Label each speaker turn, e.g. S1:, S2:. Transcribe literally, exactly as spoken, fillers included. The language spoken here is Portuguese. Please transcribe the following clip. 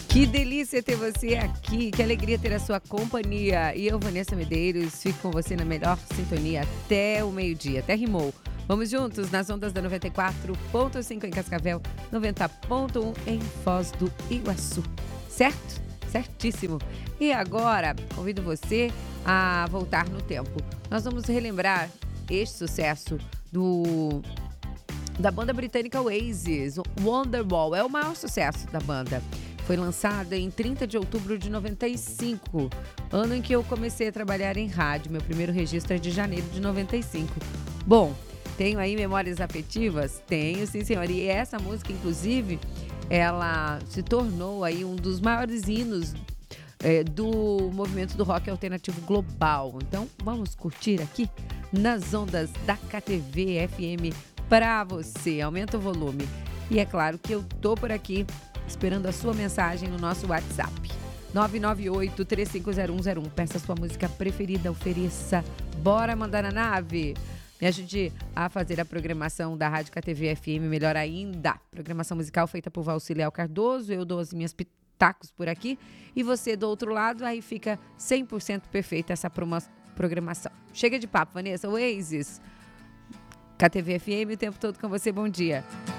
S1: Que delícia ter você aqui, que alegria ter a sua companhia. E eu, Vanessa Medeiros, fico com você na melhor sintonia até o meio-dia, até rimou. Vamos juntos nas ondas da noventa e quatro ponto cinco em Cascavel, noventa ponto um em Foz do Iguaçu. Certo? Certíssimo. E agora, convido você a voltar no tempo. Nós vamos relembrar este sucesso do... da banda britânica Oasis, Wonderwall. É o maior sucesso da banda. Foi lançada em trinta de outubro de noventa e cinco, ano em que eu comecei a trabalhar em rádio. Meu primeiro registro é de janeiro de noventa e cinco. Bom, tenho aí memórias afetivas? Tenho, sim, senhor. E essa música, inclusive, ela se tornou aí um dos maiores hinos é, do movimento do rock alternativo global. Então, vamos curtir aqui nas ondas da K T V F M para você. Aumenta o volume. E é claro que eu tô por aqui esperando a sua mensagem no nosso WhatsApp. nove nove oito, três cinco zero um zero um. Peça a sua música preferida, ofereça. Bora mandar na nave. Me ajude a fazer a programação da Rádio K T V F M, melhor ainda. Programação musical feita por Valciliel Cardoso. Eu dou as minhas pitacos por aqui. E você do outro lado, aí fica cem por cento perfeita essa programação. Chega de papo, Vanessa. Oasis. K T V F M o tempo todo com você. Bom dia.